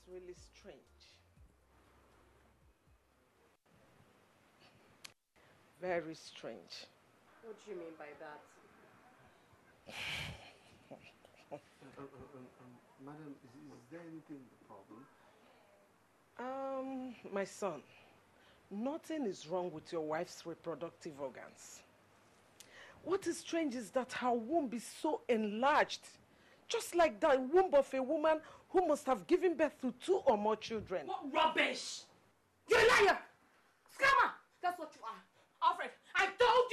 is really strange. Very strange. What do you mean by that? Madam, is there anything the problem? My son, nothing is wrong with your wife's reproductive organs. What is strange is that her womb is so enlarged, just like the womb of a woman who must have given birth to 2 or more children. What rubbish! You're a liar! Scammer! That's what you are. Alfred, I told